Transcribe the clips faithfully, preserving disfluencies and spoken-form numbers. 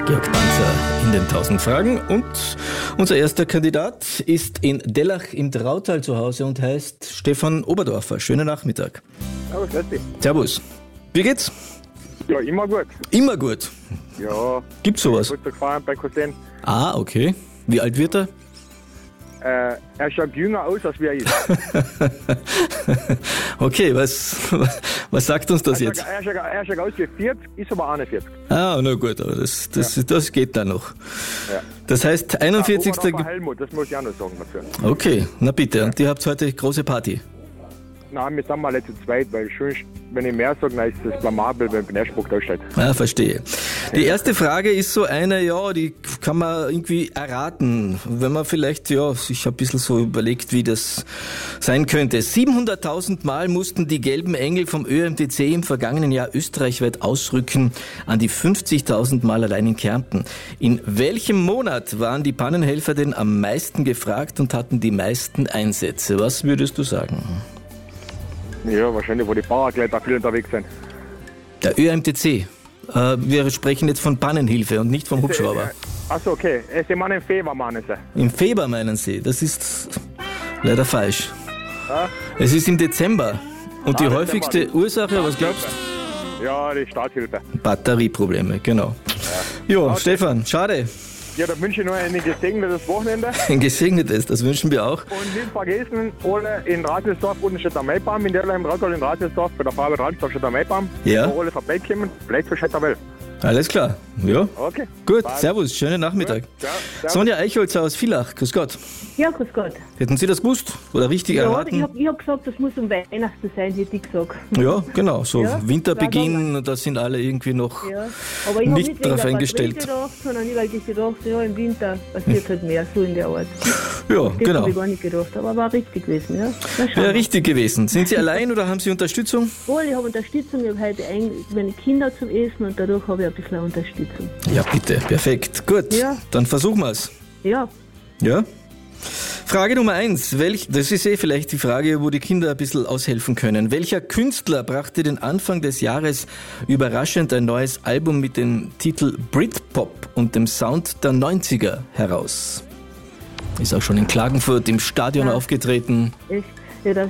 Georg Banzer in den tausend Fragen. Und unser erster Kandidat ist in Dellach im Drautal zu Hause und heißt Stefan Oberdorfer. Schönen Nachmittag. Servus, grüß dich. Servus. Wie geht's? Ja, immer gut. Immer gut. Ja. Gibt's sowas? Ich gefahren bei Cousin. Ah, okay. Wie alt wird er? Äh, er schaut jünger aus, als wie er ist. Okay, was, was sagt uns das er jetzt? Schaut, er, schaut, er schaut aus wie vierzig, ist aber einundvierzig. Ah, na gut, aber das, das, Ja. das geht dann noch. Ja. Das heißt, einundvierzigster Oberdorfer Helmut, das muss ich auch noch sagen dazu. Okay, na bitte. Und ihr habt heute große Party. Nein, wir sind mal nicht zu zweit, weil schon, wenn ich mehr sage, dann ist das blamabel, wenn Knäschbock da steht. Ah, verstehe. Die erste Frage ist so eine, ja, die kann man irgendwie erraten. Wenn man vielleicht, ja, sich ein bisschen so überlegt, wie das sein könnte. siebenhunderttausend Mal mussten die gelben Engel vom Ö M T C im vergangenen Jahr österreichweit ausrücken, an die fünfzigtausend Mal allein in Kärnten. In welchem Monat waren die Pannenhelfer denn am meisten gefragt und hatten die meisten Einsätze? Was würdest du sagen? Ja, wahrscheinlich, wo die Paragleiter viel unterwegs sind. Der Ö M T C. Äh, wir sprechen jetzt von Pannenhilfe und nicht vom Hubschrauber. Achso, okay. Sie meinen Feber, meinen Sie. Im Februar meinen Sie? Das ist leider falsch. Ja? Es ist im Dezember. Und die Ah, häufigste Dezember. Ursache, was glaubst du? Ja, die Starthilfe. Batterieprobleme, genau. Ja, Okay. Stefan, schade. Ja, da wünsche ich noch ein gesegnetes Wochenende. Ein gesegnetes, das wünschen wir auch. Und nicht vergessen, alle in Ratelsdorf unten steht der Maibaum, in der im Rathaus in Ratelsdorf, bei der Farbe Ratelsdorf steht der Maibaum. Ja. Wo alle vorbeikommen, bleibt für der Welt. Alles klar. Ja. Okay. Gut, Passt. servus, schönen Nachmittag. Ja, servus. Sonja Eichholzer aus Villach, grüß Gott. Ja, grüß Gott. Hätten Sie das gewusst oder richtig Ja, ich erraten? habe ich hab gesagt, das muss um Weihnachten sein, hätte ich gesagt. Ja, genau, so Ja, Winterbeginn, da sind alle irgendwie noch Ja. Aber ich habe nicht nicht wegen darauf der eingestellt. Batterie gedacht, sondern ich weil ich gedacht, ja, im Winter passiert halt mehr, so in der Art. Ja, Das genau. habe ich gar nicht gedacht, aber war richtig gewesen, ja. Na, schauen Ja, wir. richtig gewesen. Sind Sie allein oder haben Sie Unterstützung? Oh, ich habe Unterstützung, ich habe heute ein, meine Kinder zum Essen und dadurch habe ich ein bisschen Unterstützung. Ja, bitte. Perfekt. Gut. Ja. Dann versuchen wir es. Ja, Ja? Frage Nummer eins. Welch, das ist eh vielleicht die Frage, wo die Kinder ein bisschen aushelfen können. Welcher Künstler brachte den Anfang des Jahres überraschend ein neues Album mit dem Titel Britpop und dem Sound der neunziger heraus? Ist auch schon in Klagenfurt im Stadion Ja. aufgetreten. echt. Ja, das,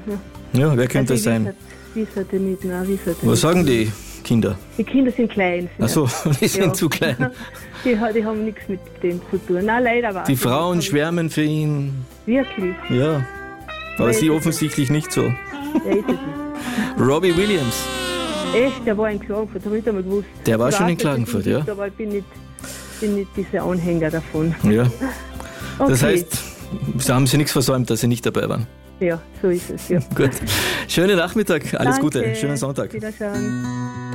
Ja, wer könnte das also sein? Ich weiß halt nicht, nein, ich weiß halt Was nicht. sagen die Kinder? Die Kinder sind klein. Ach so, die sind Ja. zu klein. Die, ha- die haben nichts mit dem zu tun. Nein, leider war Die Frauen schwärmen für ihn. Wirklich? Ja. Aber Wer sie ist es offensichtlich nicht so. Der ist es nicht. Robbie Williams. Echt, der war in Klagenfurt, habe ich nicht einmal gewusst. Der war Ich schon weiß, in dass es ihn Klagenfurt, gibt, ja. Aber ich bin nicht, bin nicht dieser Anhänger davon. Ja. Okay. Das heißt, da haben Sie nichts versäumt, dass Sie nicht dabei waren. Ja, so ist es, ja. Gut. Schönen Nachmittag, alles Danke. Gute, schönen Sonntag. Wiederschauen.